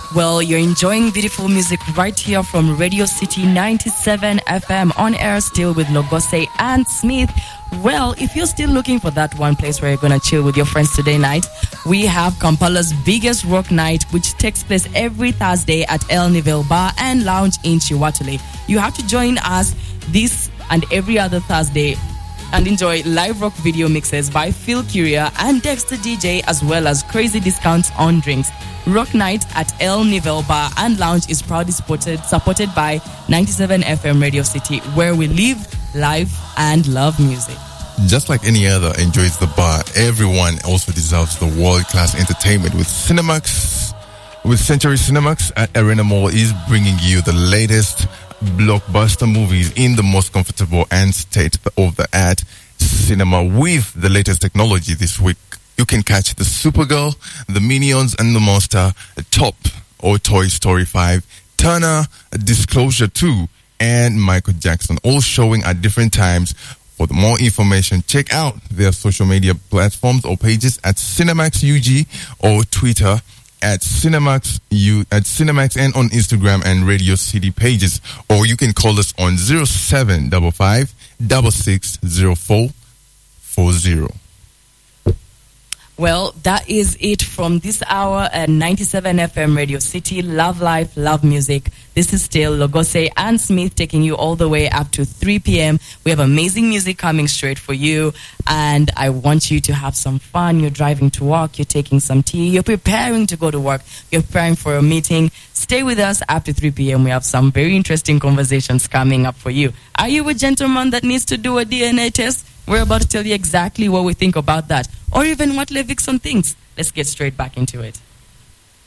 Well, you're enjoying beautiful music right here from Radio City 97 FM, on air still with Logose and Smith. Well, if you're still looking for that one place where you're going to chill with your friends today night, we have Kampala's biggest rock night, which takes place every Thursday at El Nivel Bar and Lounge in Chiwatule. You have to join us this and every other Thursday and enjoy live rock video mixes by Phil Curia and Dexter DJ, as well as crazy discounts on drinks. Rock Night at El Nivel Bar and Lounge is proudly supported by 97 FM Radio City, where we live, live, and love music. Just like any other enjoys the bar, everyone also deserves the world-class entertainment with Cinemax. With Century Cinemax at Arena Mall is bringing you the latest blockbuster movies in the most comfortable and state-of-the-art cinema with the latest technology this week. You can catch the Supergirl, the Minions and the Monster, Top or Toy Story 5, Turner, Disclosure 2, and Michael Jackson, all showing at different times. For more information, check out their social media platforms or pages at Cinemax UG or Twitter at Cinemax and on Instagram and Radio City pages. Or you can call us on 0755 660440. Well, that is it from this hour at 97 FM Radio City. Love life, love music. This is still Logose and Smith taking you all the way up to 3 p.m. We have amazing music coming straight for you. And I want you to have some fun. You're driving to work. You're taking some tea. You're preparing to go to work. You're preparing for a meeting. Stay with us after 3 p.m. We have some very interesting conversations coming up for you. Are you a gentleman that needs to do a DNA test? We're about to tell you exactly what we think about that, or even what Levikson thinks. Let's get straight back into it.